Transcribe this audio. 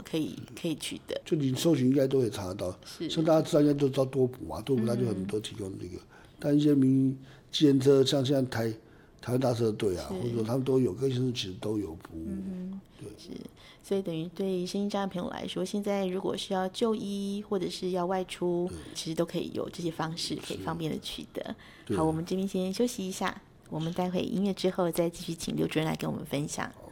可以取得？ 就你搜寻应该都会查得到，像大家知道应该都知道多普嘛，多普它就很多提供这个，但一些计程车像现在台湾大车队啊，或者说他们都有，各县市其实都有服务。对， 是，所以等于对身心障碍朋友来说，现在如果是要就医或者是要外出，其实都可以有这些方式可以方便的取得。好，我们这边先休息一下，我们待会音乐之后再继续请刘主任来跟我们分享。